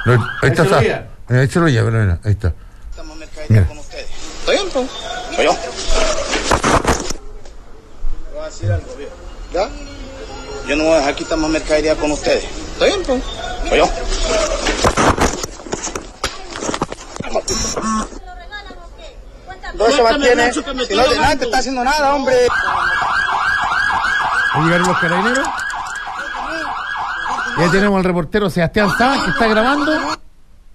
Ahí está. Ahí se lo lleva, mira, ahí está. Estamos mercadería con ustedes. ¿Está bien, pues? Soy yo. Voy a decir algo, viejo. ¿Ya? Yo no voy a dejar que estamos mercadería con ustedes. ¿Está bien, pues? Soy yo. ¿Dónde se mantiene? Si no, nadie te está haciendo nada, hombre. ¿Va a llegar los carabineros? Ya tenemos al reportero Sebastián Sáenz que está grabando.